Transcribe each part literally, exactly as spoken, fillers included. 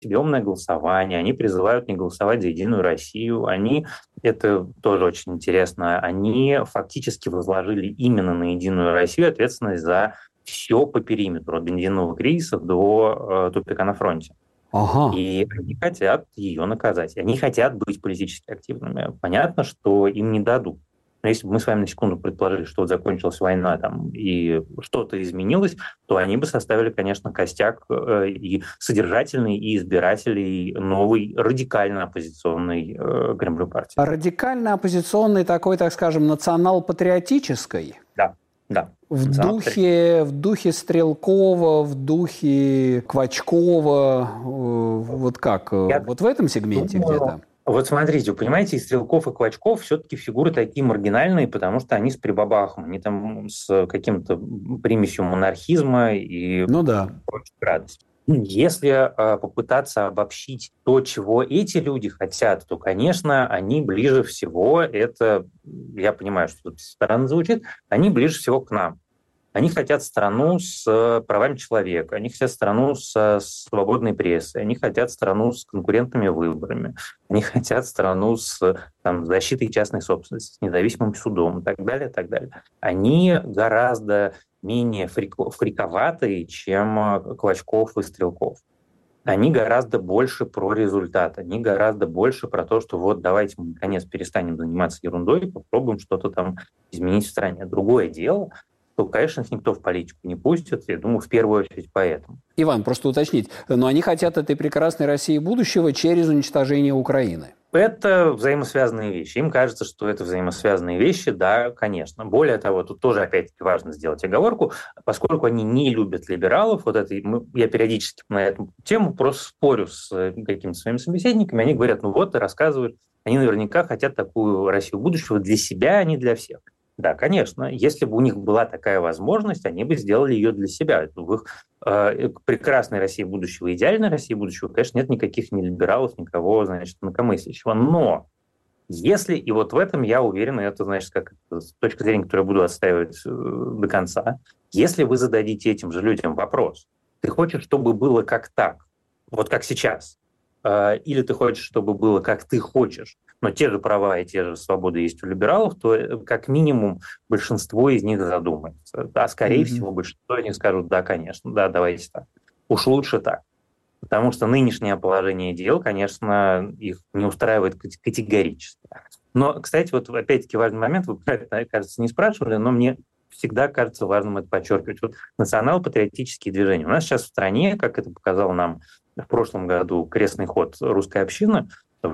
себе умное голосование, они призывают не голосовать за «Единую Россию», они, это тоже очень интересно, они фактически возложили именно на «Единую Россию» ответственность за все по периметру, от бензинового кризиса до э, тупика на фронте. Ага. И они хотят ее наказать. Они хотят быть политически активными. Понятно, что им не дадут. Но если бы мы с вами на секунду предположили, что вот закончилась война там, и что-то изменилось, то они бы составили, конечно, костяк э, и содержательный, и избирателей новой радикально оппозиционной э, Кремлю партии. Радикально оппозиционной такой, так скажем, национал-патриотической? Да, да. В духе, в духе Стрелкова, в духе Квачкова, э, вот как? Я вот в этом сегменте думаю, где-то? Вот смотрите, вы понимаете, и Стрелков, и Квачков все-таки фигуры такие маргинальные, потому что они с прибабахом, они там с каким-то примесью монархизма и ну да. прочей радости. Если э, попытаться обобщить то, чего эти люди хотят, то, конечно, они ближе всего, это, я понимаю, что тут странно звучит, они ближе всего к нам. Они хотят страну с правами человека, они хотят страну с свободной прессой, они хотят страну с конкурентными выборами, они хотят страну с там, защитой частной собственности, с независимым судом и так далее, и так далее. Они гораздо менее фриковатые, чем Клочков и Стрелков. Они гораздо больше про результат, они гораздо больше про то, что вот давайте мы наконец перестанем заниматься ерундой и попробуем что-то там изменить в стране. Другое дело, то, конечно, их никто в политику не пустит, я думаю, в первую очередь поэтому. Иван, просто уточнить, но они хотят этой прекрасной России будущего через уничтожение Украины. Это взаимосвязанные вещи. Им кажется, что это взаимосвязанные вещи, да, конечно. Более того, тут тоже, опять-таки, важно сделать оговорку, поскольку они не любят либералов, вот это, я периодически на эту тему просто спорю с какими-то своими собеседниками, они говорят, ну вот, рассказывают, они наверняка хотят такую Россию будущего для себя, а не для всех. Да, конечно. Если бы у них была такая возможность, они бы сделали ее для себя. В их э, прекрасной России будущего, идеальной России будущего, конечно, нет никаких ни либералов, никого, значит, инакомыслящего. Но если, и вот в этом я уверен, и это, значит, как с точки зрения, которую я буду отстаивать э, до конца, если вы зададите этим же людям вопрос, ты хочешь, чтобы было как так, вот как сейчас, э, или ты хочешь, чтобы было как ты хочешь, но те же права и те же свободы есть у либералов, то как минимум большинство из них задумается. А скорее mm-hmm. всего большинство из них скажут, да, конечно, да, давайте так. Уж лучше так. Потому что нынешнее положение дел, конечно, их не устраивает категорически. Но, кстати, вот опять-таки важный момент, вы, кажется, не спрашивали, но мне всегда кажется важным это подчеркивать. Вот национал-патриотические движения. У нас сейчас в стране, как это показал нам в прошлом году крестный ход русской общины,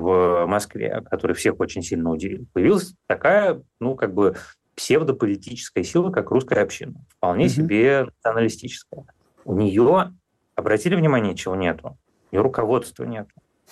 в Москве, который всех очень сильно удивил, появилась такая, ну, как бы псевдополитическая сила, как русская община. Вполне mm-hmm. себе националистическая. У нее, обратили внимание, чего нету? Ее руководства нету.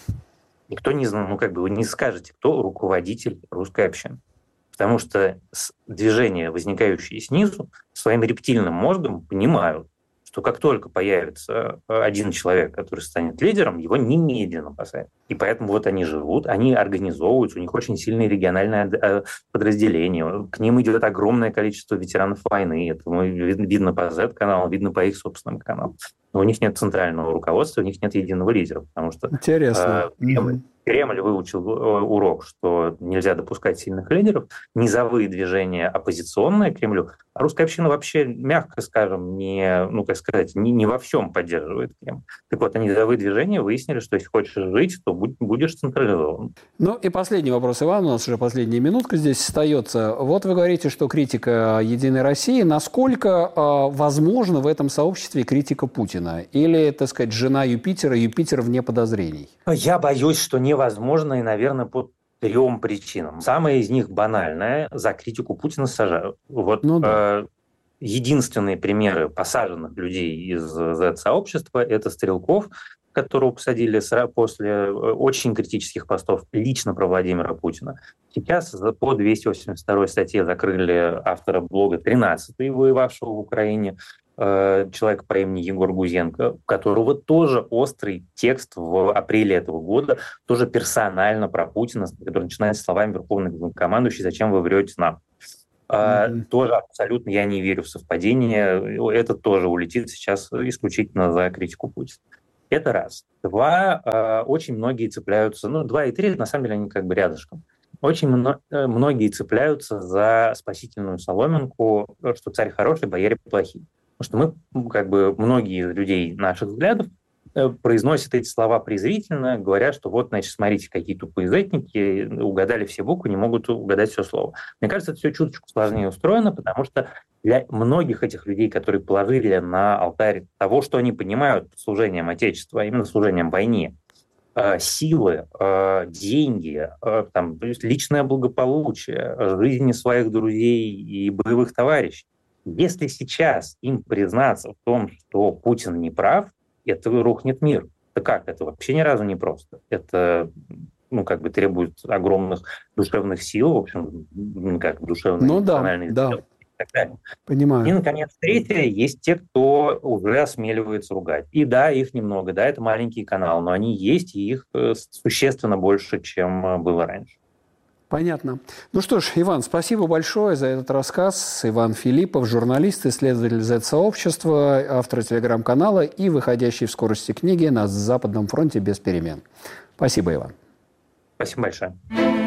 Никто не знает, ну, как бы вы не скажете, кто руководитель русской общины. Потому что движения, возникающие снизу, своим рептильным мозгом понимают, что как только появится один человек, который станет лидером, его немедленно посадят. И поэтому вот они живут, они организовываются, у них очень сильные региональные подразделения, к ним идет огромное количество ветеранов войны, это видно по зет-каналам, видно по их собственным каналам. Но у них нет центрального руководства, у них нет единого лидера, потому что Интересно. Э, Кремль, Кремль выучил урок, что нельзя допускать сильных лидеров, низовые движения оппозиционные Кремлю, а русская община вообще, мягко скажем, не, ну, как сказать, не, не во всем поддерживает Кремль. Так вот, они низовые движения выяснили, что если хочешь жить, то будешь централизован. Ну и последний вопрос, Иван, у нас уже последняя минутка здесь остается. Вот вы говорите, что критика «Единой России». Насколько э, возможно в этом сообществе критика Путина? Или, так сказать, жена Юпитера, Юпитер вне подозрений? Я боюсь, что невозможно, и, наверное, по трем причинам. Самая из них банальная – за критику Путина сажают. Вот ну, да. э, единственные примеры посаженных людей из зет-сообщества – это Стрелков, которого посадили после очень критических постов лично про Владимира Путина. Сейчас по двести восемьдесят второй статье закрыли автора блога тринадцатый, воевавшего в Украине, человека по имени Егор Гузенко, у которого тоже острый текст в апреле этого года, тоже персонально про Путина, который начинается словами «Верховный главнокомандующий, зачем вы врете нам?». Mm-hmm. Тоже абсолютно я не верю в совпадение. Это тоже улетит сейчас исключительно за критику Путина. Это раз. Два, э, очень многие цепляются, ну, два и три, на самом деле, они как бы рядышком. Очень мно- э, многие цепляются за спасительную соломинку, что царь хороший, бояре плохие. Потому что мы, как бы, многие из людей наших взглядов э, произносят эти слова презрительно, говорят, что вот, значит, смотрите, какие тупые зетники, угадали все буквы, не могут угадать все слово. Мне кажется, это все чуточку сложнее устроено, потому что для многих этих людей, которые положили на алтарь того, что они понимают под служением Отечества, а именно служением войне, э, силы, э, деньги, э, там, то есть личное благополучие, жизни своих друзей и боевых товарищей. Если сейчас им признаться в том, что Путин не прав, это рухнет мир. Это как? Это вообще ни разу не просто. Это, ну, как бы требует огромных душевных сил, в общем, ну, как душевной, Ну да, эмоциональной да, силы и так далее. И, понимаю. наконец, третье, есть те, кто уже осмеливается ругать. И да, их немного, да, это маленький канал, но они есть, и их э, существенно больше, чем э, было раньше. Понятно. Ну что ж, Иван, спасибо большое за этот рассказ. Иван Филиппов, журналист, исследователь зет-сообщества, автор телеграм-канала и выходящий в скорости книги «На Западном фронте без перемен». Спасибо, Иван. Спасибо большое.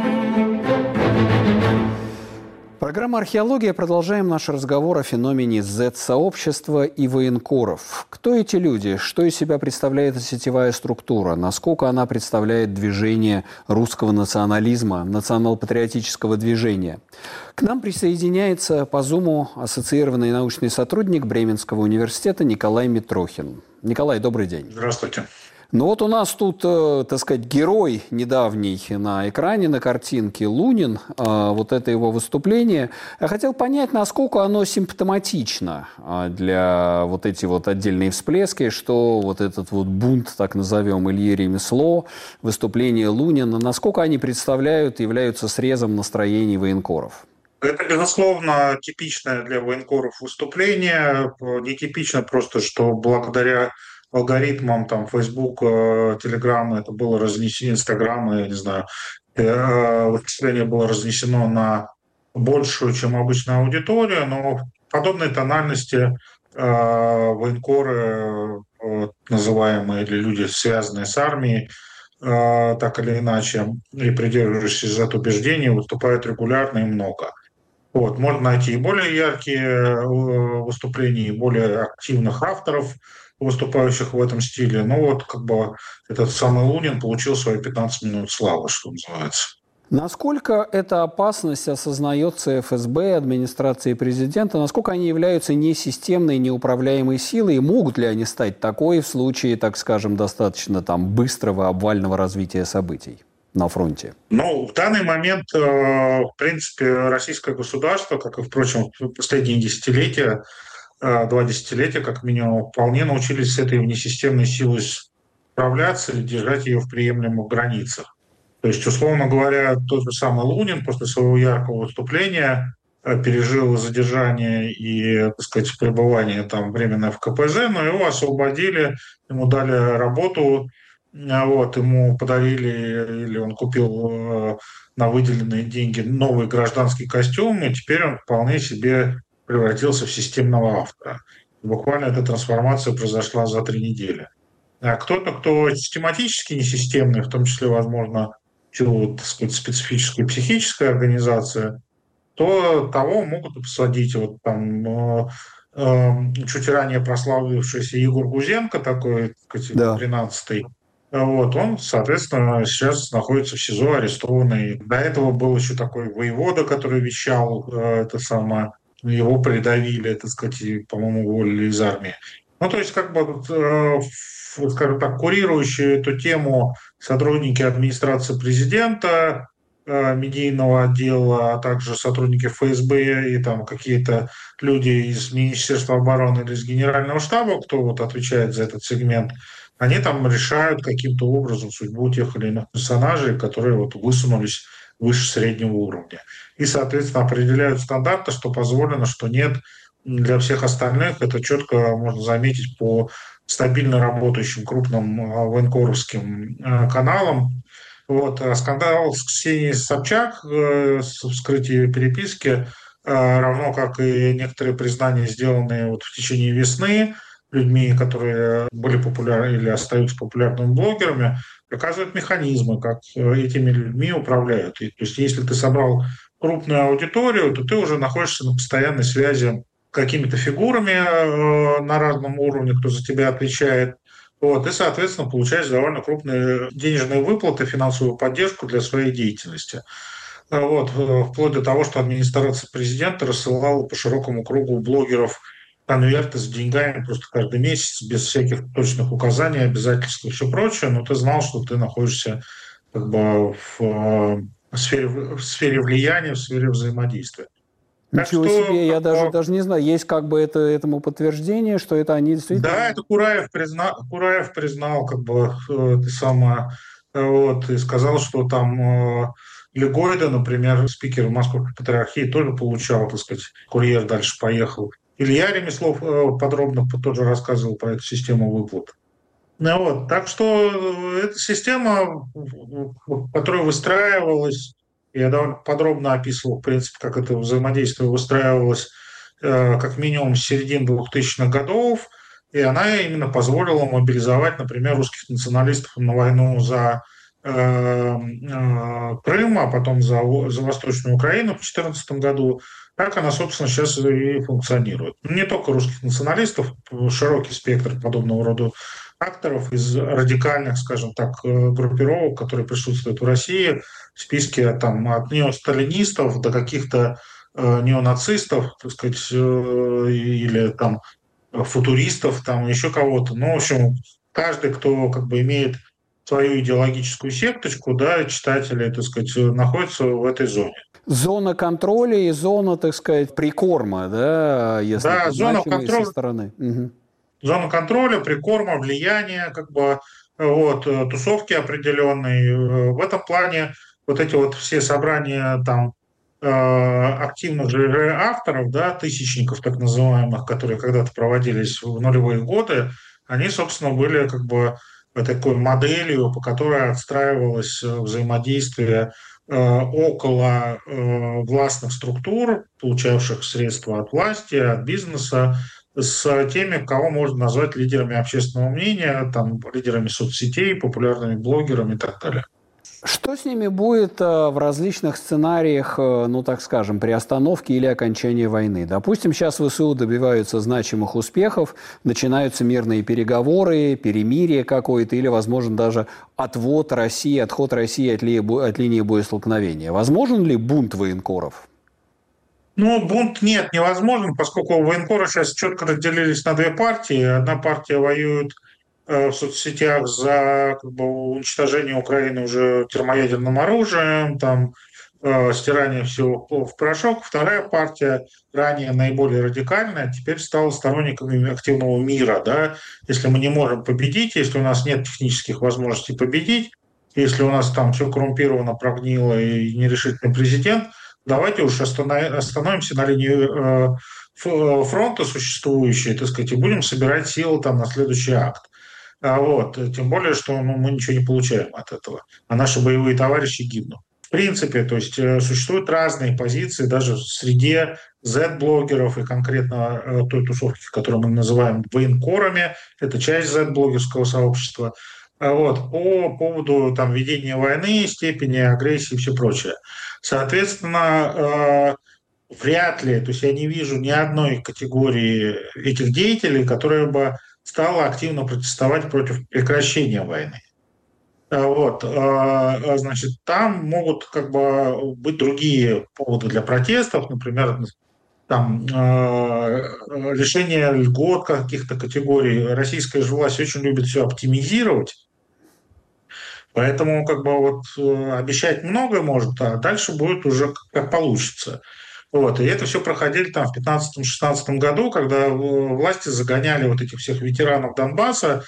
Программа «Археология». Продолжаем наш разговор о феномене зет-сообщества и военкоров. Кто эти люди? Что из себя представляет сетевая структура? Насколько она представляет движение русского национализма, национал-патриотического движения? К нам присоединяется по Зуму ассоциированный научный сотрудник Бременского университета Николай Митрохин. Николай, добрый день. Здравствуйте. Ну вот у нас тут, э, так сказать, герой недавний на экране, на картинке Лунин, э, вот это его выступление. Я хотел понять, насколько оно симптоматично э, для вот эти вот отдельные всплески, что вот этот вот бунт, так назовем, Ильи Ремесло, выступление Лунина, насколько они представляют, являются срезом настроений военкоров? Это, безусловно, типичное для военкоров выступление. Нетипично просто, что благодаря алгоритмам там Facebook, Telegram, это было разнесено, Instagram, я не знаю, выступление было разнесено на большую, чем обычная аудитория, но в подобной тональности военкоры, называемые, или люди, связанные с армией, так или иначе, и придерживающиеся зет убеждений, выступают регулярно и много. Вот, можно найти и более яркие выступления, и более активных авторов, выступающих в этом стиле. Но вот как бы этот самый Лунин получил свои пятнадцать минут славы, что называется. Насколько эта опасность осознается эф эс бэ, администрацией президента? Насколько они являются несистемной, неуправляемой силой? И могут ли они стать такой в случае, так скажем, достаточно там, быстрого обвального развития событий на фронте? Ну, в данный момент, в принципе, российское государство, как и, впрочем, в последние десятилетия, два десятилетия, как минимум, вполне научились с этой внесистемной силой справляться и держать ее в приемлемых границах. То есть, условно говоря, тот же самый Лунин после своего яркого выступления пережил задержание и, так сказать, пребывание там временно в ка пэ зэ, но его освободили, ему дали работу, вот, ему подарили, или он купил на выделенные деньги новый гражданский костюм, и теперь он вполне себе превратился в системного автора. Буквально эта трансформация произошла за три недели. А кто-то, кто систематически несистемный, в том числе, возможно, так сказать, специфической психической организации, то того могут посадить. Вот там э, э, чуть ранее прославившийся Егор Гузенко, такой, так сказать, Да. тринадцатый, вот, он, соответственно, сейчас находится в СИЗО арестованный. До этого был еще такой воевода, который вещал, э, это самое, его придавили, так сказать, и, по-моему, уволили из армии. Ну, то есть, как бы, э, скажем так, курирующие эту тему сотрудники администрации президента, э, медийного отдела, а также сотрудники эф эс бэ и там какие-то люди из Министерства обороны или из Генерального штаба, кто вот отвечает за этот сегмент, они там решают каким-то образом судьбу тех или иных персонажей, которые вот высунулись выше среднего уровня. И, соответственно, определяют стандарты, что позволено, что нет. Для всех остальных это четко можно заметить по стабильно работающим крупным военкоровским каналам. Вот. Скандал с Ксенией Собчак, с вскрытием переписки, равно как и некоторые признания, сделанные вот в течение весны, людьми, которые были популярны или остаются популярными блогерами, показывают механизмы, как этими людьми управляют. И, то есть если ты собрал крупную аудиторию, то ты уже находишься на постоянной связи с какими-то фигурами э, на разном уровне, кто за тебя отвечает. Вот, и, соответственно, получаешь довольно крупные денежные выплаты, финансовую поддержку для своей деятельности. Вот, э, вплоть до того, что администрация президента рассылала по широкому кругу блогеров конверты с деньгами просто каждый месяц, без всяких точных указаний, обязательств и все прочее, но ты знал, что ты находишься как бы в, э, в сфере, в сфере влияния, в сфере взаимодействия. Так Ничего что, себе, я как даже, бы, даже не знаю, есть как бы это, этому подтверждение, что это они действительно... да, это Кураев признал, Кураев признал, как бы, э, это самое, э, вот, и сказал, что там э, Легойда, например, спикер Московской патриархии, тоже получал, так сказать, курьер дальше поехал. Илья Ремеслов э, подробно тоже рассказывал про эту систему выплат. Ну, вот, так что э, эта система, которая выстраивалась, я довольно подробно описывал, в принципе, как это взаимодействие выстраивалось э, как минимум с середины двухтысячных годов, и она именно позволила мобилизовать, например, русских националистов на войну за э, э, Крым, а потом за, за Восточную Украину в две тысячи четырнадцатом году. Так она, собственно, сейчас и функционирует. Не только русских националистов, широкий спектр подобного рода акторов из радикальных, скажем так, группировок, которые присутствуют в России, в списке там, от неосталинистов до каких-то э, неонацистов, так сказать, э, или там футуристов, там еще кого-то. Ну, в общем, каждый, кто как бы имеет свою идеологическую секточку, да, читатели, так сказать, находятся в этой зоне. Зона контроля и зона, так сказать, прикорма, да, если Да, зона контроля. со стороны. Угу. Зона контроля, прикорма, влияния, как бы, вот, тусовки определенные. В этом плане вот эти вот все собрания там активных же авторов, да, тысячников так называемых, которые когда-то проводились в нулевые годы, они, собственно, были как бы такой моделью, по которой отстраивалось взаимодействие около властных структур, получавших средства от власти, от бизнеса, с теми, кого можно назвать лидерами общественного мнения, там, лидерами соцсетей, популярными блогерами и так далее. Что с ними будет в различных сценариях, ну, так скажем, при остановке или окончании войны? Допустим, сейчас ВСУ добиваются значимых успехов, начинаются мирные переговоры, перемирие какое-то или, возможно, даже отвод России, отход России от, ли, от линии боестолкновения. Возможен ли бунт военкоров? Ну, бунт нет, невозможен, поскольку военкоры сейчас четко разделились на две партии. Одна партия воюет в соцсетях за как бы, уничтожение Украины уже термоядерным оружием, там, э, стирание всего в порошок. Вторая партия, ранее наиболее радикальная, теперь стала сторонниками активного мира. Да? Если мы не можем победить, если у нас нет технических возможностей победить, если у нас там все коррумпировано, прогнило и нерешительный президент, давайте уж остановимся на линии э, фронта существующей, так сказать, и будем собирать силы там на следующий акт. Вот. Тем более, что ну, мы ничего не получаем от этого, а наши боевые товарищи гибнут. В принципе, то есть существуют разные позиции даже в среде Z-блогеров и конкретно э, той тусовки, которую мы называем военкорами, это часть Z-блогерского сообщества, вот, по поводу там, ведения войны, степени агрессии и все прочее. Соответственно, э, вряд ли, то есть я не вижу ни одной категории этих деятелей, которая бы стала активно протестовать против прекращения войны. Вот, значит, там могут как бы быть другие поводы для протестов, например, там лишение льгот каких-то категорий. Российская же власть очень любит все оптимизировать, поэтому как бы вот обещать много может, а дальше будет уже как получится. Вот. И это все проходили там в пятнадцатом-шестнадцатом году, когда власти загоняли вот этих всех ветеранов Донбасса,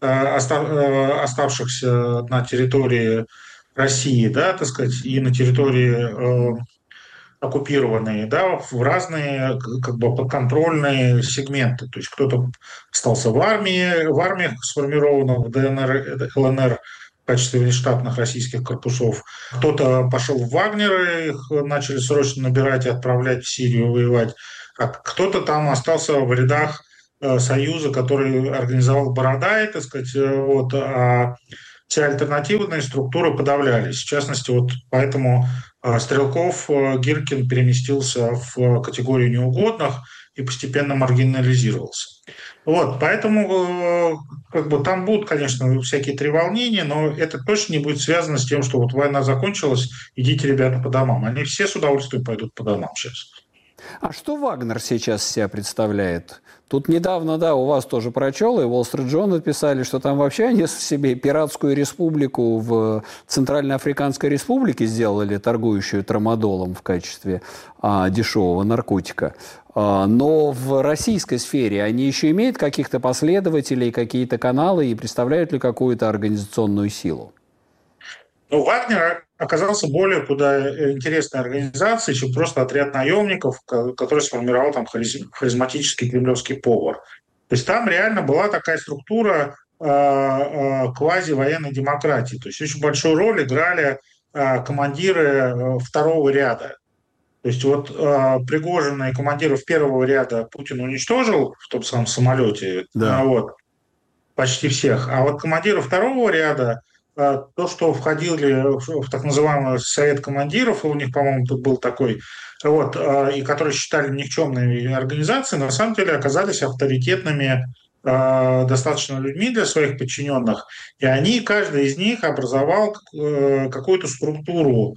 оставшихся на территории России, да, так сказать, и на территории оккупированные, да, в разные как бы подконтрольные сегменты. То есть кто-то остался в армии, в армиях сформированных в ДНР, ЛНР, в качестве внештатных российских корпусов. Кто-то пошел в Вагнеры, их начали срочно набирать и отправлять в Сирию воевать. А кто-то там остался в рядах союза, который организовал Бородай, так сказать, вот, а все альтернативные структуры подавлялись. В частности, вот поэтому Стрелков, Гиркин переместился в категорию неугодных и постепенно маргинализировался. Вот, поэтому как бы там будут, конечно, всякие треволнения, но это точно не будет связано с тем, что вот война закончилась, идите, ребята, по домам. Они все с удовольствием пойдут по домам сейчас. А что Вагнер сейчас себя представляет? Тут недавно, да, у вас тоже прочел, и Wall Street Journal писали, что там вообще они себе пиратскую республику в Центральноафриканской республике сделали, торгующую трамадолом в качестве а, дешевого наркотика. А, но в российской сфере они еще имеют каких-то последователей, какие-то каналы и представляют ли какую-то организационную силу? Ну, Вагнер оказался более куда интересной организацией, чем просто отряд наемников, который сформировал там харизматический кремлевский повар. То есть там реально была такая структура э, э, квази-военной демократии. То есть очень большую роль играли э, командиры второго ряда. То есть вот э, Пригожина и командиров первого ряда Путин уничтожил в том самом самолете. Да. Э, вот, почти всех. А вот командиры второго ряда, то, что входили в так называемый совет командиров, у них, по-моему, тут был такой, вот, и которые считали никчемными организацией, на самом деле оказались авторитетными достаточно людьми для своих подчиненных, и они, каждый из них образовал какую-то структуру,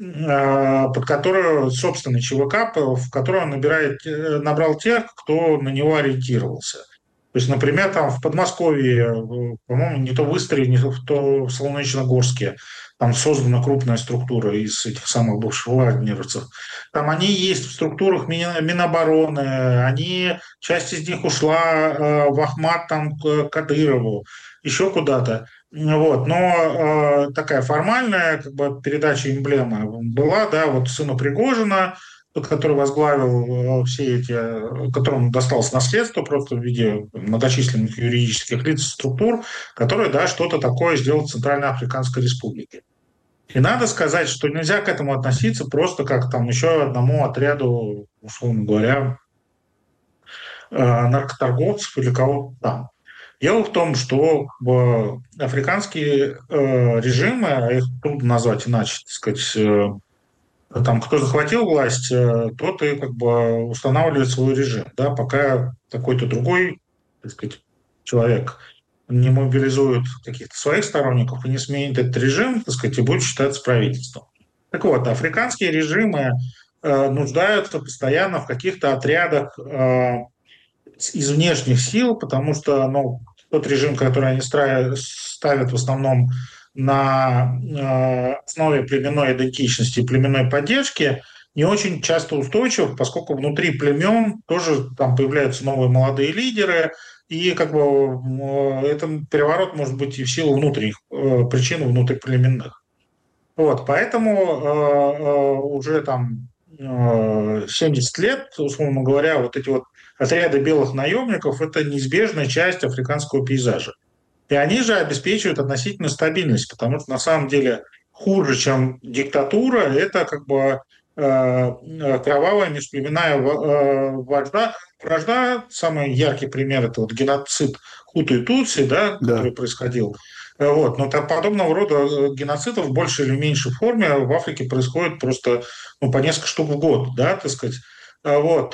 под которую, собственный ЧВК, в которую он набирает, набрал тех, кто на него ориентировался. То есть, например, там в Подмосковье, по-моему, не то в Истре, не то в Солнечногорске, там создана крупная структура из этих самых бывших вагнеровцев. Там они есть в структурах Минобороны, они, часть из них ушла в Ахмат, там, к Кадырову, еще куда-то. Вот. Но э, такая формальная как бы, передача эмблемы была, да, вот сыну Пригожина, который возглавил все эти, которому досталось наследство просто в виде многочисленных юридических лиц, структур, которые, да, что-то такое сделал в Центральноафриканской Республике. И надо сказать, что нельзя к этому относиться просто как там еще одному отряду, условно говоря, наркоторговцев или кого-то там. Дело в том, что африканские режимы, а их трудно назвать иначе, так сказать, там, кто захватил власть, тот и как бы устанавливает свой режим, да, пока какой-то другой, так сказать, человек не мобилизует каких-то своих сторонников и не сменит этот режим, так сказать, и будет считаться правительством. Так вот, африканские режимы э, нуждаются постоянно в каких-то отрядах э, из внешних сил, потому что, ну, тот режим, который они ставят в основном на э, основе племенной идентичности и племенной поддержки, не очень часто устойчив, поскольку внутри племен тоже там появляются новые молодые лидеры, и как бы э, этот переворот может быть и в силу внутренних э, причин внутриплеменных. Вот, поэтому э, э, уже там э, семьдесят лет, условно говоря, вот эти вот отряды белых наемников – это неизбежная часть африканского пейзажа. И они же обеспечивают относительную стабильность, потому что на самом деле хуже, чем диктатура, это как бы э, кровавая межплеменная э, вражда. Вражда, самый яркий пример, это вот геноцид Хуту и Тутси, да, да. который происходил. Вот. Но там подобного рода геноцидов в большей или меньшей форме в Африке происходит просто ну, по несколько штук в год, да, так сказать. Вот.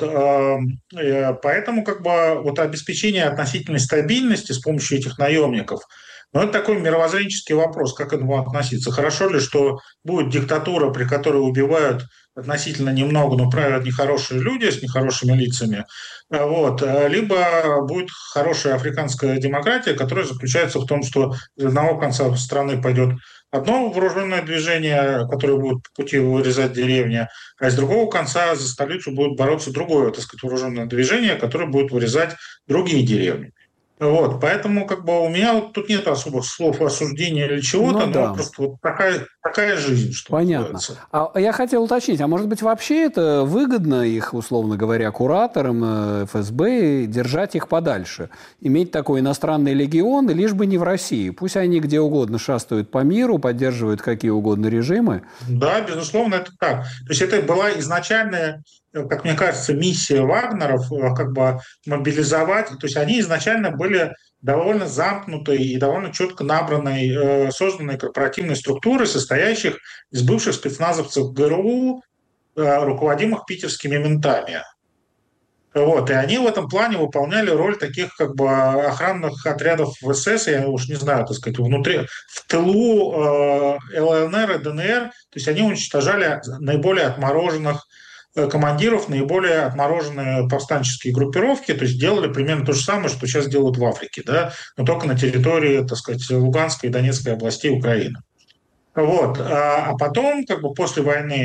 Поэтому как бы вот обеспечение относительной стабильности с помощью этих наемников, ну, это такой мировоззренческий вопрос, как к этому относиться. Хорошо ли, что будет диктатура, при которой убивают относительно немного, но правят нехорошие люди с нехорошими лицами, вот. Либо будет хорошая африканская демократия, которая заключается в том, что из одного конца страны пойдет одно вооруженное движение, которое будет по пути вырезать деревни, а с другого конца за столицу будет бороться другое, так сказать, вооруженное движение, которое будет вырезать другие деревни. Вот, поэтому как бы у меня вот тут нет особых слов осуждения или чего-то, ну, да. но просто вот такая, такая жизнь, что Понятно. называется. А я хотел уточнить, а может быть вообще это выгодно их, условно говоря, кураторам эф эс бэ держать их подальше? Иметь такой иностранный легион, лишь бы не в России. Пусть они где угодно шастают по миру, поддерживают какие угодно режимы. Да, безусловно, это так. То есть это была изначальная как мне кажется, миссия Вагнеров как бы мобилизовать, то есть они изначально были довольно замкнутой и довольно четко набранной, созданной корпоративной структурой, состоящих из бывших спецназовцев ГРУ, руководимых питерскими ментами. Вот, и они в этом плане выполняли роль таких как бы охранных отрядов ВСС, я уж не знаю, так сказать, внутри, в тылу э, ЛНР и ДНР, то есть они уничтожали наиболее отмороженных э, командиров, наиболее отмороженные повстанческие группировки, то есть делали примерно то же самое, что сейчас делают в Африке, да, но только на территории, так сказать, Луганской и Донецкой областей Украины. Вот. А потом, как бы после войны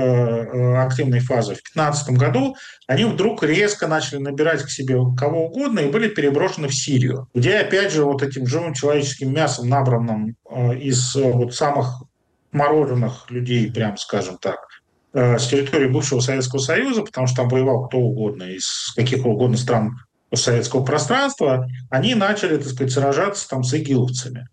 э, активной фазы в две тысячи пятнадцатом году, они вдруг резко начали набирать к себе кого угодно и были переброшены в Сирию, где, опять же, вот этим живым человеческим мясом, набранным э, из э, вот самых мороженых людей, прям скажем так, э, с территории бывшего Советского Союза, потому что там воевал кто угодно из каких угодно стран постсоветского пространства, они начали, так сказать, сражаться там с игиловцами.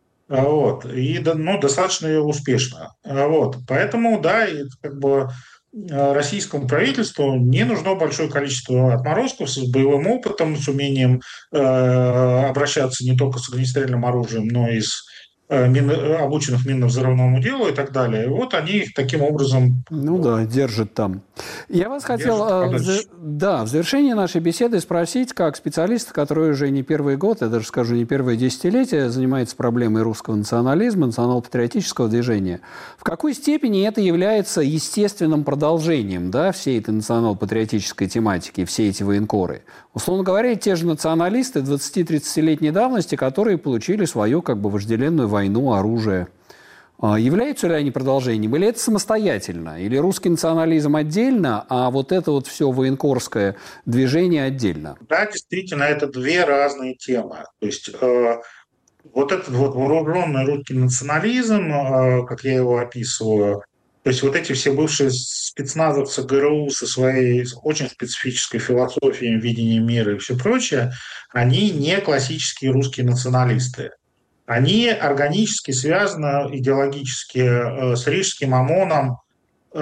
Вот. И ну, достаточно успешно. Вот. Поэтому, да, и, как бы, российскому правительству не нужно большое количество отморозков с боевым опытом, с умением э, обращаться не только с огнестрельным оружием, но и с мин, обученных минно-взрывному делу и так далее. И вот они их таким образом... Ну да, держат там. Я вас хотел, в, да, в завершении нашей беседы спросить, как специалист, который уже не первый год, я даже скажу, не первое десятилетие, занимается проблемой русского национализма, национал-патриотического движения, в какой степени это является естественным продолжением, да, всей этой национал-патриотической тематики, все эти военкоры? Условно говоря, те же националисты двадцати-тридцатилетней давности, которые получили свою как бы вожделенную войну, оружие. Являются ли они продолжением? Или это самостоятельно? Или русский национализм отдельно, а вот это вот все военкорское движение отдельно? Да, действительно, это две разные темы. То есть э, вот этот вот вооруженный русский национализм, э, как я его описываю, то есть вот эти все бывшие спецназовцы ГРУ со своей очень специфической философией, видением мира и все прочее, они не классические русские националисты. Они органически связаны идеологически э, с рижским ОМОНом э,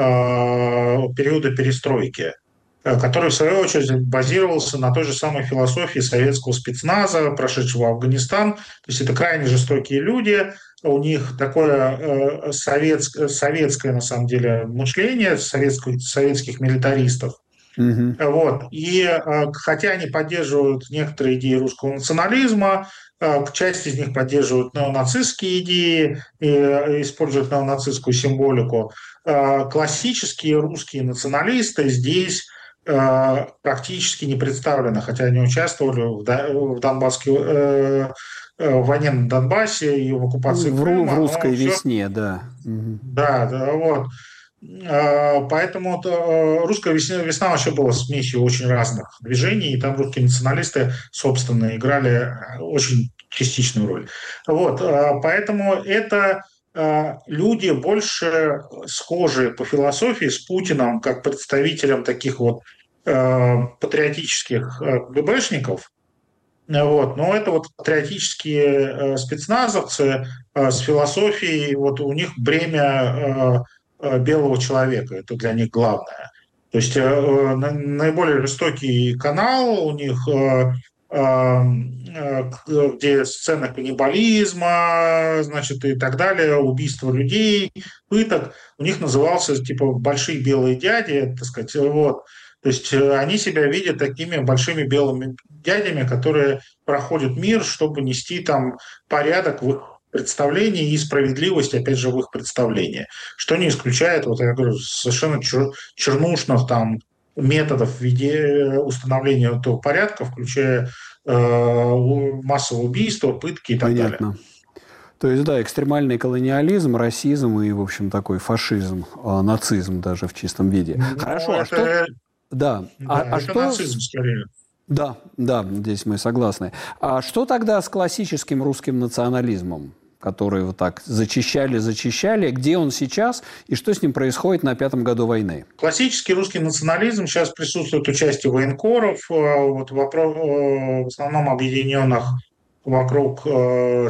периода перестройки, э, который, в свою очередь, базировался на той же самой философии советского спецназа, прошедшего Афганистан. То есть это крайне жестокие люди, у них такое э, советское, советское, на самом деле, мышление советских, советских милитаристов. Mm-hmm. Вот. И э, хотя они поддерживают некоторые идеи русского национализма, э, часть из них поддерживают неонацистские идеи и э, используют неонацистскую символику, э, классические русские националисты здесь э, практически не представлены, хотя они участвовали в, да, в Донбасской э, в войне на Донбассе и в оккупации в, Крыма. В русской все... весне, да. Да, да, вот. Поэтому русская весна, весна вообще была смесью очень разных движений, и там русские националисты, собственно, играли очень частичную роль. Вот. Поэтому это люди больше схожи по философии с Путиным, как представителем таких вот патриотических ГБшников. Вот. Но это вот патриотические спецназовцы с философией, вот у них бремя белого человека, это для них главное. То есть э, наиболее жестокий канал у них, э, э, где сцены каннибализма, значит, и так далее, убийства людей, пыток, у них назывался типа «большие белые дяди», так сказать, вот. То есть они себя видят такими большими белыми дядями, которые проходят мир, чтобы нести там порядок в их представлений и справедливость, опять же, в их представлении. Что не исключает, вот я говорю, совершенно чер, чернушных там методов веде, установления этого порядка, включая э, массовое убийство, пытки и так Понятно. далее. То есть, да, экстремальный колониализм, расизм и, в общем, такой фашизм, э, нацизм даже в чистом виде. Ну, Хорошо, это, а что... Да, да а, это а что... нацизм скорее. Да, да, здесь мы согласны. А что тогда с классическим русским национализмом, который вот так зачищали, зачищали? Где он сейчас и что с ним происходит на пятом году войны? Классический русский национализм сейчас присутствует участие военкоров, вот, в основном объединенных вокруг э,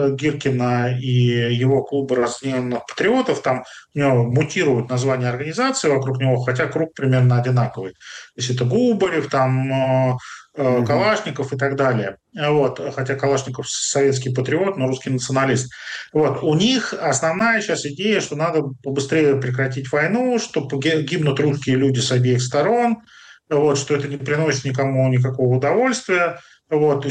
Гиркина и его клуба разгневанных патриотов. Там у него мутируют название организации вокруг него, хотя круг примерно одинаковый. То есть это Губарев, там э, э, Калашников и так далее. Вот. Хотя Калашников советский патриот, но русский националист. Вот. У них основная сейчас идея, что надо побыстрее прекратить войну, что гибнут русские люди с обеих сторон, вот, что это не приносит никому никакого удовольствия. Вот, и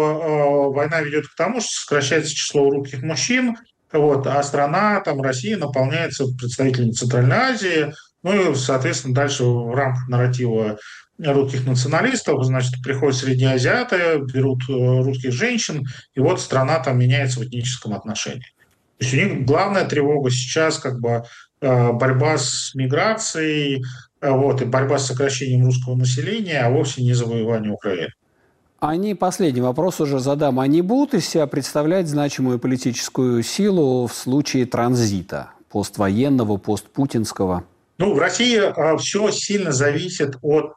что э, война ведет к тому, что сокращается число русских мужчин, вот, а страна, там, Россия, наполняется представителями Центральной Азии, ну и, соответственно, дальше в рамках нарратива русских националистов, значит, приходят среднеазиаты, берут э, русских женщин, и вот страна там меняется в этническом отношении. То есть у них главная тревога сейчас как бы э, борьба с миграцией, э, вот, и борьба с сокращением русского населения, а вовсе не завоевание Украины. Они, последний вопрос уже задам, они будут из себя представлять значимую политическую силу в случае транзита поствоенного, постпутинского? Ну, в России э, все сильно зависит от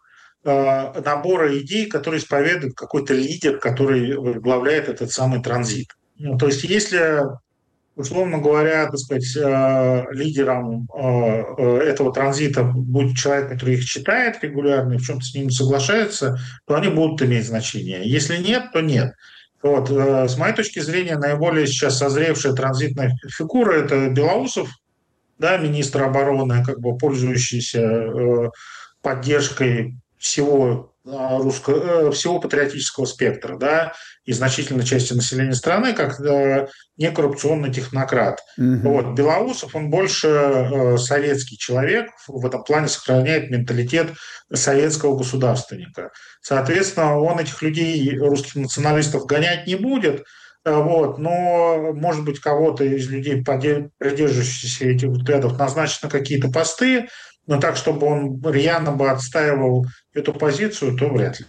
э, набора идей, которые исповедует какой-то лидер, который возглавляет этот самый транзит. Ну, то есть если, условно говоря, так сказать, э, лидером э, этого транзита будет человек, который их читает регулярно и в чем-то с ними соглашается, то они будут иметь значение. Если нет, то нет. Вот. С моей точки зрения, наиболее сейчас созревшая транзитная фигура – это Белоусов, да, министр обороны, как бы пользующийся э, поддержкой всего русско, всего патриотического спектра, да, и значительной части населения страны, как э, некоррупционный технократ. Mm-hmm. Вот. Белоусов, он больше э, советский человек, в этом плане сохраняет менталитет советского государственника. Соответственно, он этих людей, русских националистов, гонять не будет, э, вот, но, может быть, кого-то из людей, придерживающихся этих взглядов, назначат на какие-то посты, но так, чтобы он рьяно бы отстаивал эту позицию, то вряд ли.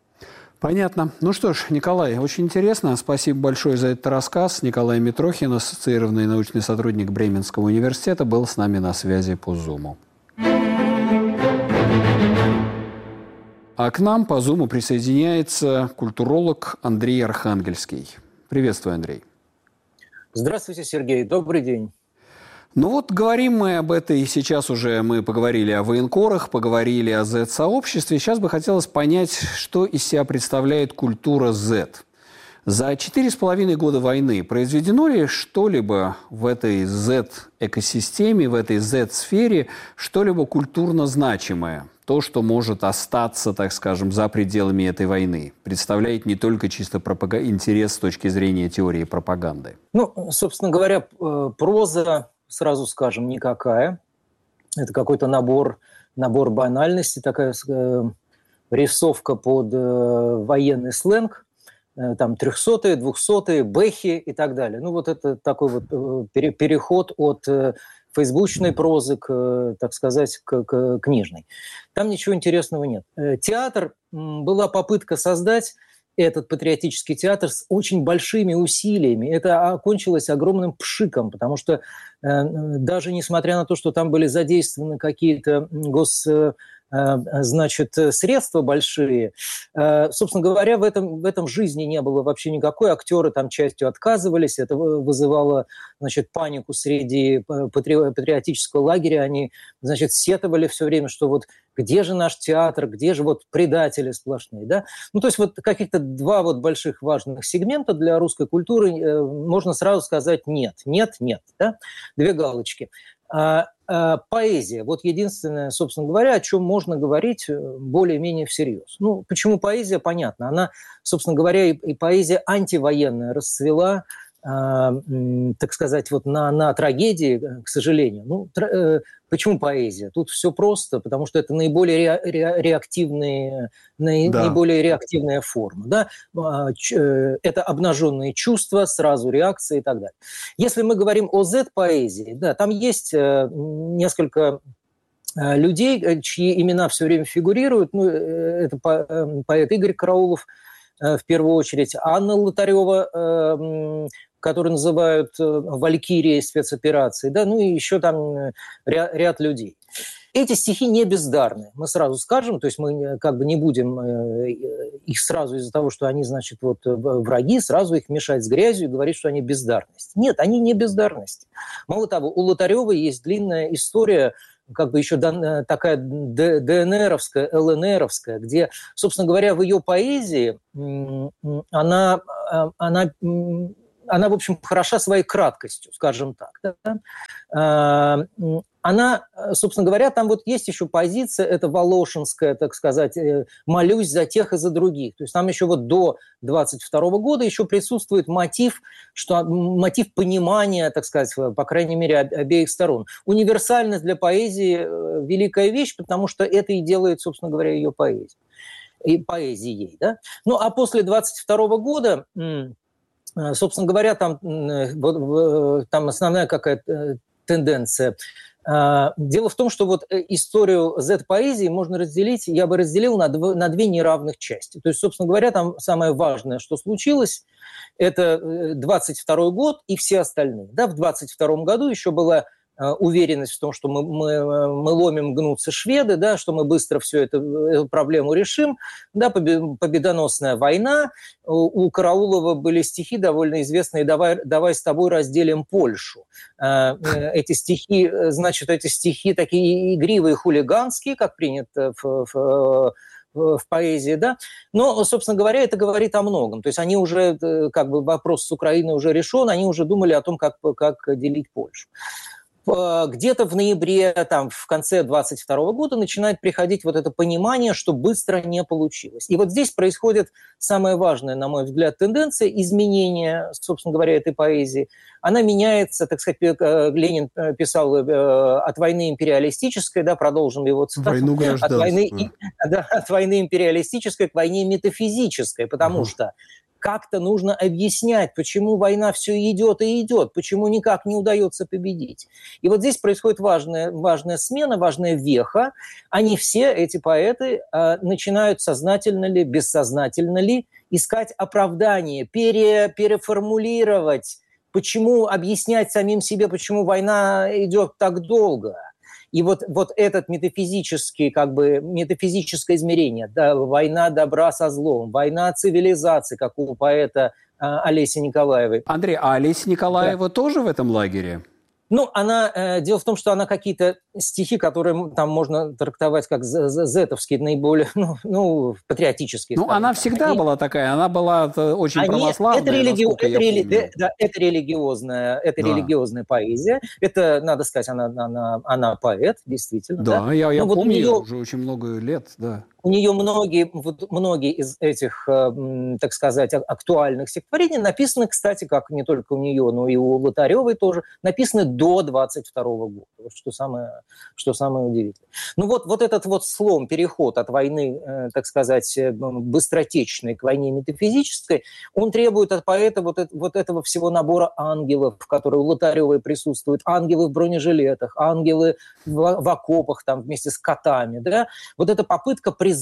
Понятно. Ну что ж, Николай, очень интересно. Спасибо большое за этот рассказ. Николай Митрохин, ассоциированный научный сотрудник Бременского университета, был с нами на связи по Zoom. А к нам по Zoom присоединяется культуролог Андрей Архангельский. Приветствую, Андрей. Здравствуйте, Сергей. Добрый день. Ну вот говорим мы об этой, сейчас уже мы поговорили о военкорах, поговорили о зет-сообществе. Сейчас бы хотелось понять, что из себя представляет культура зет. За четыре с половиной года войны произведено ли что-либо в этой зет-экосистеме, в этой зет-сфере, что-либо культурно значимое? То, что может остаться, так скажем, за пределами этой войны, представляет не только чисто пропаг... интерес с точки зрения теории пропаганды. Ну, собственно говоря, проза, сразу скажем, никакая. Это какой-то набор, набор банальностей, такая э, рисовка под э, военный сленг, э, там трехсотые, двухсотые, бэхи и так далее. Ну вот это такой вот э, пере, переход от э, фейсбучной прозы к, э, так сказать, к, к книжной. Там ничего интересного нет. Э, театр, э, была попытка создать этот патриотический театр с очень большими усилиями. Это окончилось огромным пшиком, потому что э, даже несмотря на то, что там были задействованы какие-то гос... значит, средства большие. Собственно говоря, в этом, в этом жизни не было вообще никакой. Актеры там частью отказывались. Это вызывало, значит, панику среди патриотического лагеря. Они, значит, сетовали все время, что вот где же наш театр, где же вот предатели сплошные, да? Ну, то есть вот каких-то два вот больших важных сегмента для русской культуры можно сразу сказать нет, нет, нет, да? Две галочки. А, а, поэзия. Вот единственное, собственно говоря, о чем можно говорить более-менее всерьез. Ну, почему поэзия? Понятно. Она, собственно говоря, и, и поэзия антивоенная расцвела, а, так сказать, вот на, на трагедии, к сожалению. Ну, тр, почему поэзия? Тут все просто, потому что это наиболее ре, ре, реактивные, наи, да. наиболее реактивная форма. Да? Это обнаженные чувства, сразу реакции и так далее. Если мы говорим о зет-поэзии, да, там есть несколько людей, чьи имена все время фигурируют. Ну, это поэт Игорь Караулов, в первую очередь, Анна Лотарева, который называют «Валькирией спецоперации», да, ну и еще там ряд, ряд людей. Эти стихи не бездарны, мы сразу скажем, то есть мы как бы не будем их сразу из-за того, что они, значит, вот враги, сразу их мешать с грязью и говорить, что они бездарность. Нет, они не бездарность. Мало того, у Лотаревой есть длинная история, как бы еще такая ДНРовская, ЛНРовская, где, собственно говоря, в ее поэзии она... она она, в общем, хороша своей краткостью, скажем так. Да? Она, собственно говоря, там вот есть еще позиция, это волошинская, так сказать, молюсь за тех и за других. То есть там еще вот до двадцать второго года еще присутствует мотив, что, мотив понимания, так сказать, по крайней мере, обеих сторон. Универсальность для поэзии – великая вещь, потому что это и делает, собственно говоря, ее поэзией. И поэзией, да? Ну, а после двадцать второго года... Собственно говоря, там, там основная какая-то тенденция. Дело в том, что вот историю зет-поэзии можно разделить, я бы разделил на, дв- на две неравных части. То есть, собственно говоря, там самое важное, что случилось, это двадцать второй год и все остальные. Да, в двадцать втором году еще была уверенность в том, что мы, мы, мы ломим, гнутся шведы, да, что мы быстро всю эту, эту проблему решим. Да, победоносная война. У Караулова были стихи довольно известные «Давай, давай с тобой разделим Польшу». Эти стихи, значит, эти стихи такие игривые, хулиганские, как принято в, в в поэзии, да, но, собственно говоря, это говорит о многом. То есть они уже, как бы вопрос с Украиной уже решен, они уже думали о том, как, как делить Польшу. Где-то в ноябре, там, в конце двадцать второго года начинает приходить вот это понимание, что быстро не получилось. И вот здесь происходит самая важная, на мой взгляд, тенденция изменения, собственно говоря, этой поэзии. Она меняется, так сказать, Ленин писал от войны империалистической, да, продолжим его цитату. Войну гражданства. От войны, да, от войны империалистической к войне метафизической, потому uh-huh. что как-то нужно объяснять, почему война все идет и идет, почему никак не удается победить. И вот здесь происходит важная, важная смена, важная веха. Они все, эти поэты, начинают сознательно ли, бессознательно ли искать оправдание, пере, переформулировать, почему объяснять самим себе, почему война идет так долго. И вот, вот этот метафизический, как бы, метафизическое измерение, да, война добра со злом, война цивилизации, как у поэта а, Олеси Николаевой. Андрей, а Олеся Николаева да. тоже в этом лагере? Ну, она, э, дело в том, что она какие-то стихи, которые там можно трактовать как зетовские, наиболее, ну, ну патриотические. Ну, она всегда они, была такая, она была очень они, православная, это религи... насколько это я рели... помню. Да, это религиозная, это да. религиозная поэзия. Это, надо сказать, она, она, она поэт, действительно. Да, да? я, я вот помню нее... уже очень много лет, да. У нее многие, вот, многие из этих, э, так сказать, актуальных стихотворений написаны, кстати, как не только у нее, но и у Лотаревой тоже, написаны до двадцать второго года, что самое, что самое удивительное. Ну вот, вот этот вот слом, переход от войны, э, так сказать, быстротечной к войне метафизической, он требует от поэта вот, это, вот этого всего набора ангелов, которые у Лотаревой присутствуют, ангелы в бронежилетах, ангелы в, в окопах там вместе с котами, да, вот эта попытка призвать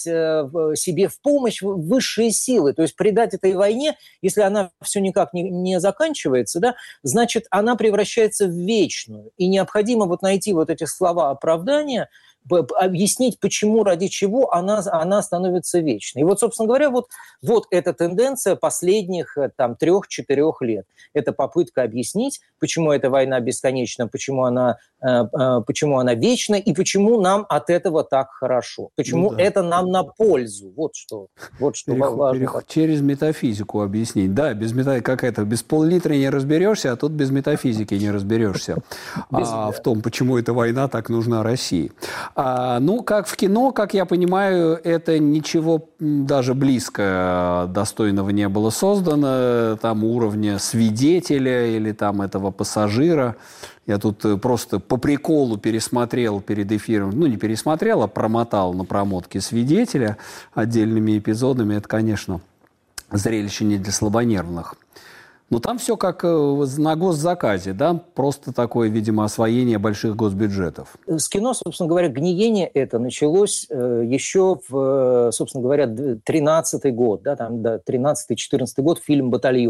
себе в помощь высшие силы, то есть придать этой войне, если она все никак не, не заканчивается, да, значит, она превращается в вечную. И необходимо вот найти вот эти слова оправдания, объяснить, почему, ради чего она, она становится вечной. И вот, собственно говоря, вот, вот эта тенденция последних там, трех-четырех лет. Это попытка объяснить, почему эта война бесконечна, почему она, э, э, почему она вечна и почему нам от этого так хорошо. Почему ну, да. это нам на пользу. Вот что, вот что переход, важно. Переход, через метафизику объяснить. Да, без мета... как это, без пол-литра не разберешься, а тут без метафизики не разберешься. А, в том, почему эта война так нужна России. А, ну, как в кино, как я понимаю, это ничего даже близко достойного не было создано, там уровня свидетеля или там этого пассажира. Я тут просто по приколу пересмотрел перед эфиром, ну, не пересмотрел, а промотал на промотке свидетеля отдельными эпизодами. Это, конечно, зрелище не для слабонервных. Но там все как на госзаказе, да, просто такое, видимо, освоение больших госбюджетов. С кино, собственно говоря, гниение это началось э, еще в, собственно говоря, тринадцатый год, да, там, да, тринадцатый-четырнадцатый год, фильм «Батальон».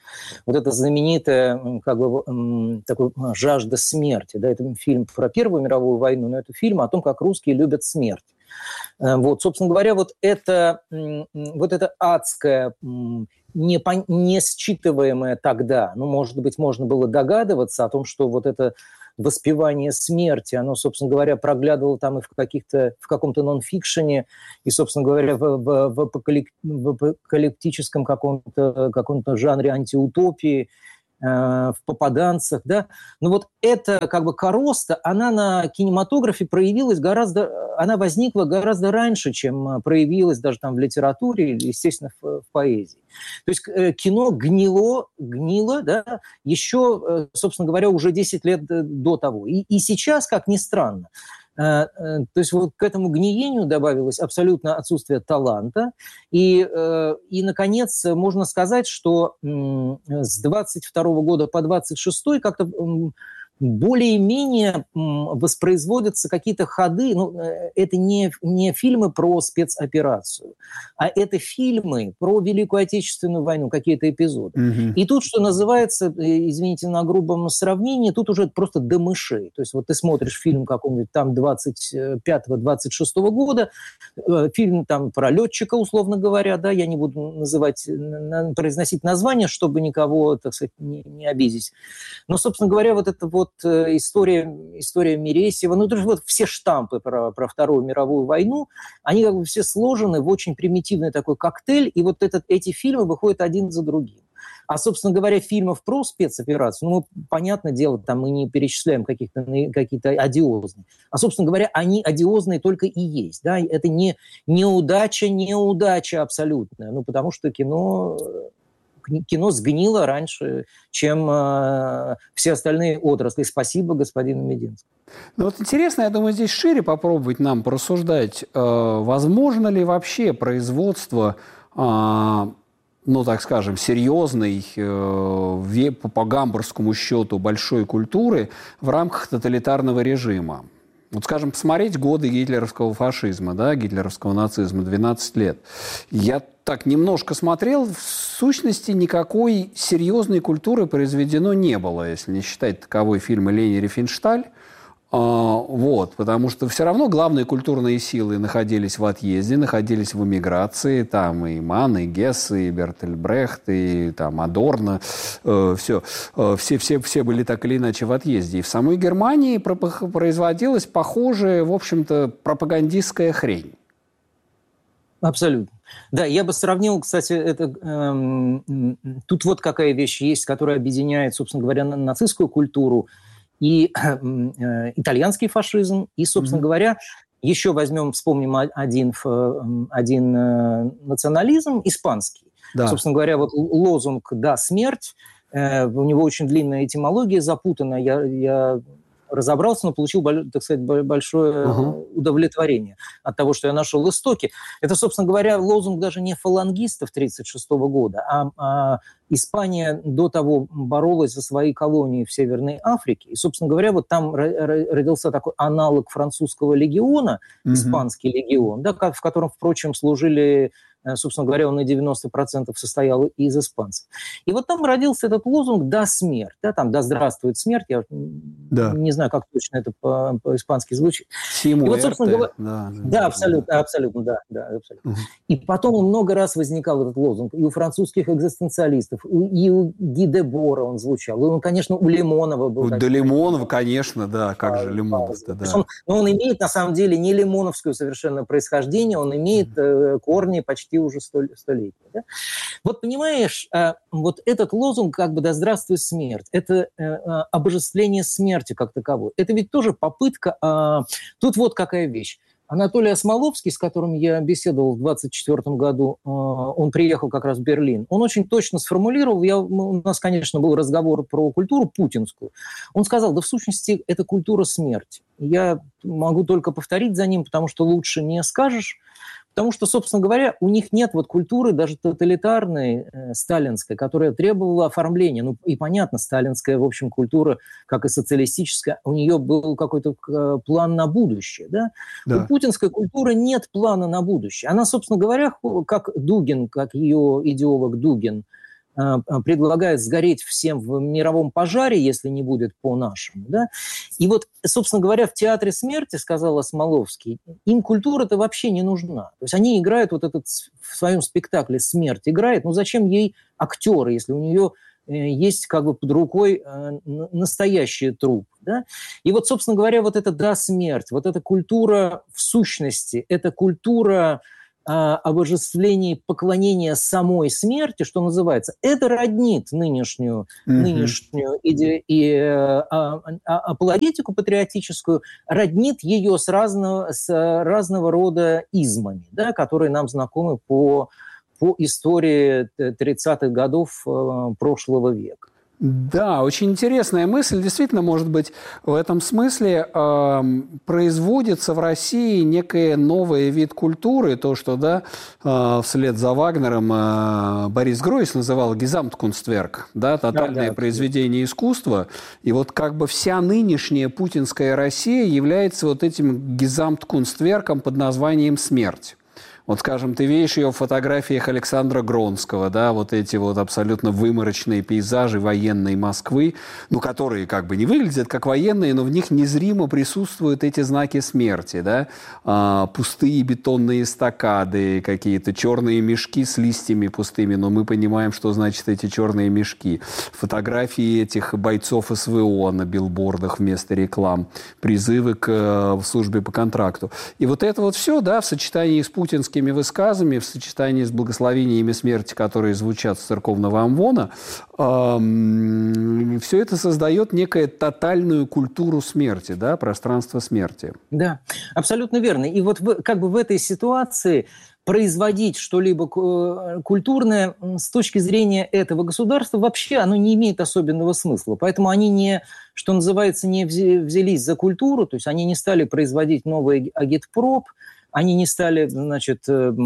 Вот эта знаменитая как бы, такой, жажда смерти. Да, это фильм про Первую мировую войну, но это фильм о том, как русские любят смерть. Вот, собственно говоря, вот это, вот это адское, не, не считываемое тогда, ну, может быть, можно было догадываться о том, что вот это воспевание смерти, оно, собственно говоря, проглядывало там и в, каких-то, в каком-то нон-фикшене, и, собственно говоря, в, в, в, в апокалиптическом каком-то, каком-то жанре антиутопии, в попаданцах, да, но вот эта как бы короста, она на кинематографе проявилась гораздо, она возникла гораздо раньше, чем проявилась даже там в литературе или, естественно, в, в поэзии. То есть кино гнило, гнило, да, еще, собственно говоря, уже десять лет до того. И, и сейчас, как ни странно, то есть вот к этому гниению добавилось абсолютно отсутствие таланта. И, и, наконец, можно сказать, что с двадцать второго года по двадцать шестой как-то более-менее воспроизводятся какие-то ходы. Ну, это не, не фильмы про спецоперацию, а это фильмы про Великую Отечественную войну, какие-то эпизоды. Mm-hmm. И тут, что называется, извините на грубом сравнении, тут уже просто до мышей. То есть вот ты смотришь фильм какого-нибудь там двадцать пятого - двадцать шестого года, фильм там про летчика, условно говоря, да, я не буду называть, произносить название, чтобы никого, так сказать, не, не обидеть. Но, собственно говоря, вот это вот история, история Мересьева, ну, то есть вот все штампы про, про Вторую мировую войну, они как бы все сложены в очень примитивный такой коктейль, и вот этот, эти фильмы выходят один за другим. А, собственно говоря, фильмов про спецоперацию, ну, понятное дело, там мы не перечисляем каких-то, какие-то одиозные. А, собственно говоря, они одиозные только и есть. Да? Это не неудача, неудача абсолютная. Ну, потому что кино... Кино сгнило раньше, чем э, все остальные отрасли. Спасибо господину Мединскому. Ну вот интересно, я думаю, здесь шире попробовать нам порассуждать, э, возможно ли вообще производство, э, ну, так скажем, серьезной, э, по гамбургскому счету, большой культуры в рамках тоталитарного режима. Вот, скажем, посмотреть годы гитлеровского фашизма, да, гитлеровского нацизма, двенадцать лет. Я так немножко смотрел, в сущности никакой серьезной культуры произведено не было, если не считать таковой фильма «Лени Рифеншталь». А, вот, потому что все равно главные культурные силы находились в отъезде, находились в эмиграции, там и Манн, и Гесс, и Бертольд Брехт, и там Адорно, э, все, э, все, все, все были так или иначе в отъезде. И в самой Германии производилась похожая, в общем-то, пропагандистская хрень. Абсолютно. Да, я бы сравнил, кстати, это, э, тут вот какая вещь есть, которая объединяет, собственно говоря, нацистскую культуру и э, итальянский фашизм, и, собственно mm-hmm. говоря, еще возьмем, вспомним один, один э, национализм, испанский. Да. Собственно говоря, вот лозунг «Да, смерть», э, у него очень длинная этимология, запутанная, я... я разобрался, но получил, так сказать, большое uh-huh. удовлетворение от того, что я нашел истоки. Это, собственно говоря, лозунг даже не фалангистов тридцать шестого года, а, а Испания до того боролась за свои колонии в Северной Африке. И, собственно говоря, вот там родился такой аналог французского легиона, uh-huh. испанский легион, да, в котором, впрочем, служили... Собственно говоря, он на девяносто процентов состоял из испанцев. И вот там родился этот лозунг «Да, смерть». Да, там «Да здравствует смерть». Я да. не знаю, как точно это по- по-испански звучит. И вот, собственно говоря... Да, да, абсолютно, абсолютно, да. да абсолютно. Угу. И потом много раз возникал этот лозунг. И у французских экзистенциалистов, и у Ги де Бора он звучал. И он, конечно, у Лимонова был. Да, Лимонова, конечно, да. Как а, же Лимонов? Да, да. Он, но он имеет, на самом деле, не лимоновское совершенно происхождение. Он имеет э, корни почти уже столетия. Да? Вот понимаешь, вот этот лозунг как бы «Да здравствует смерть», это обожествление смерти как таковой. Это ведь тоже попытка... Тут вот какая вещь. Анатолий Осмоловский, с которым я беседовал в двадцать четвёртом году, он приехал как раз в Берлин, он очень точно сформулировал, я, у нас, конечно, был разговор про культуру путинскую, он сказал, да в сущности это культура смерти. Я могу только повторить за ним, потому что лучше не скажешь, потому что, собственно говоря, у них нет вот культуры даже тоталитарной, э, сталинской, которая требовала оформления. Ну и понятно, сталинская, в общем, культура, как и социалистическая, у нее был какой-то э, план на будущее. Да? Да. У путинской культуры нет плана на будущее. Она, собственно говоря, как Дугин, как ее идеолог Дугин, предлагает сгореть всем в мировом пожаре, если не будет по-нашему. Да? И вот, собственно говоря, в «Театре смерти», сказал Осмоловский, им культура-то вообще не нужна. То есть они играют вот этот в своем спектакле «Смерть» играет, ну зачем ей актеры, если у нее есть как бы под рукой настоящий труп. Да? И вот, собственно говоря, вот это «да, смерть», вот эта культура в сущности, это культура обожествления, поклонения самой смерти, что называется, это роднит нынешнюю, mm-hmm. нынешнюю иде, и, а, а, апологетику патриотическую, роднит ее с разного, с разного рода измами, да, которые нам знакомы по, по истории тридцатых годов прошлого века. Да, очень интересная мысль. Действительно, может быть, в этом смысле э, производится в России некий новый вид культуры, то, что да, э, вслед за Вагнером э, Борис Гройс называл «Гезамткунстверк», да, тотальное да, да, произведение искусства. И вот как бы вся нынешняя путинская Россия является вот этим «Гезамткунстверком» под названием «Смерть». Вот, скажем, ты видишь ее в фотографиях Александра Гронского, да, вот эти вот абсолютно выморочные пейзажи военной Москвы, ну, которые как бы не выглядят как военные, но в них незримо присутствуют эти знаки смерти, да, а, пустые бетонные эстакады, какие-то черные мешки с листьями пустыми, но мы понимаем, что значит эти черные мешки. Фотографии этих бойцов СВО на билбордах вместо реклам, призывы к в службе по контракту. И вот это вот все, да, в сочетании с путинским высказами, в сочетании с благословениями смерти, которые звучат с церковного амвона, э, все это создает некую тотальную культуру смерти, да, пространство смерти. Да, абсолютно верно. И вот в, как бы в этой ситуации производить что-либо культурное с точки зрения этого государства вообще оно не имеет особенного смысла. Поэтому они не, что называется, не взялись за культуру, то есть они не стали производить новый агитпроп, они не стали, значит,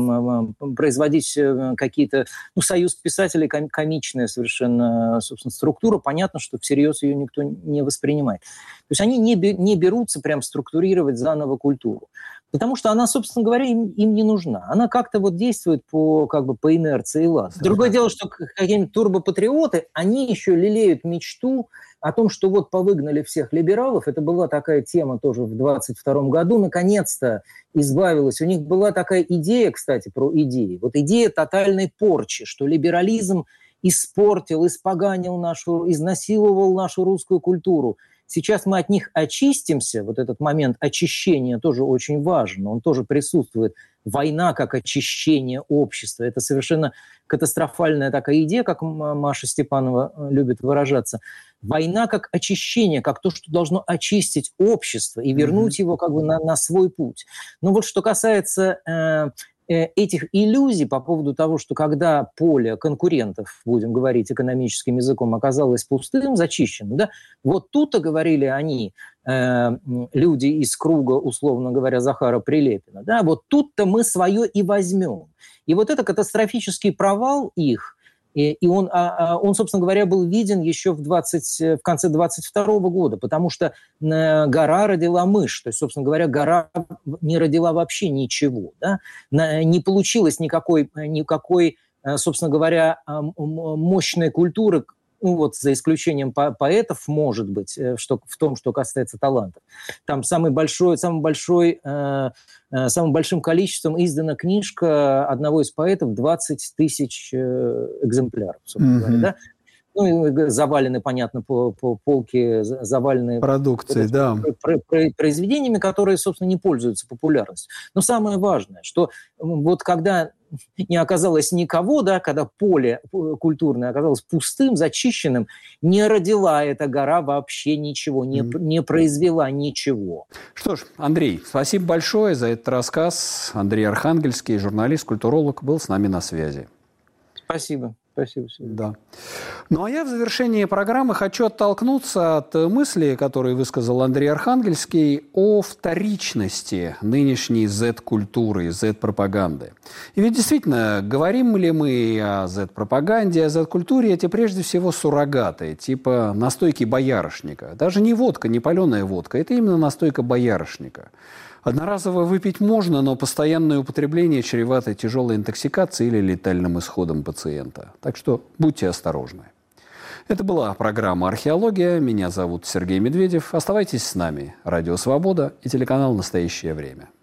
производить какие-то... Ну, союз писателей комичная совершенно, собственно, структура. Понятно, что всерьез ее никто не воспринимает. То есть они не, не берутся прям структурировать заново культуру. Потому что она, собственно говоря, им, им не нужна. Она как-то вот действует по, как бы, по инерции, ладно. Другое дело, что какие-нибудь турбопатриоты, они еще лелеют мечту о том, что вот повыгнали всех либералов. Это была такая тема тоже в двадцать втором году. Наконец-то избавилась. У них была такая идея, кстати, про идеи. Вот идея тотальной порчи, что либерализм испортил, испоганил нашу, изнасиловал нашу русскую культуру. Сейчас мы от них очистимся, вот этот момент очищения тоже очень важен, он тоже присутствует. Война как очищение общества, это совершенно катастрофальная такая идея, как Маша Степанова любит выражаться. Война как очищение, как то, что должно очистить общество и вернуть mm-hmm. его как бы на, на свой путь. Но вот что касается... Э, этих иллюзий по поводу того, что когда поле конкурентов, будем говорить экономическим языком, оказалось пустым, зачищенным, да, вот тут-то говорили они, э, люди из круга, условно говоря, Захара Прилепина, да, вот тут-то мы свое и возьмем. И вот это катастрофический провал их, и, и он, а, он, собственно говоря, был виден еще в, двадцать, в конце двадцать второго года, потому что э, гора родила мышь. То есть, собственно говоря, гора не родила вообще ничего. Да? Не получилось никакой, никакой, собственно говоря, мощной культуры, ну вот за исключением по- поэтов, может быть, что, в том, что касается талантов. Там самый большой, самый большой, э, э, самым большим количеством издана книжка одного из поэтов двадцать тысяч э, экземпляров, собственно mm-hmm. говоря, да? Ну, и завалены, понятно, по, по полке, завалены продукцией, да. произведениями, которые, собственно, не пользуются популярностью. Но самое важное, что вот когда не оказалось никого, да, когда поле культурное оказалось пустым, зачищенным, не родила эта гора вообще ничего, не, mm. не произвела ничего. Что ж, Андрей, спасибо большое за этот рассказ. Андрей Архангельский, журналист, культуролог, был с нами на связи. Спасибо. Спасибо. Да. Ну, а я в завершении программы хочу оттолкнуться от мысли, которую высказал Андрей Архангельский, о вторичности нынешней зет-культуры, зет-пропаганды. И ведь действительно, говорим ли мы о зет-пропаганде, о зет-культуре, эти прежде всего суррогаты, типа настойки боярышника. Даже не водка, не паленая водка, это именно настойка боярышника. Одноразово выпить можно, но постоянное употребление чревато тяжелой интоксикацией или летальным исходом пациента. Так что будьте осторожны. Это была программа «Археология». Меня зовут Сергей Медведев. Оставайтесь с нами. Радио «Свобода» и телеканал «Настоящее время».